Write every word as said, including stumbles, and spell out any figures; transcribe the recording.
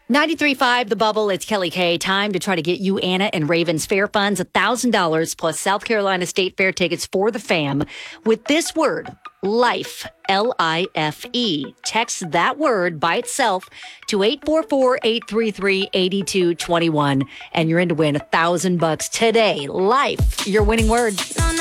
ninety-three point five The Bubble. It's Kelly K. Time to try to get you, Anna, and Ravens Fair Funds one thousand dollars plus South Carolina State Fair tickets for the fam with this word, life, L I F E. Text that word by itself to eight four four, eight three three, eight two two one, and you're in to win one thousand bucks today. Life, your winning word.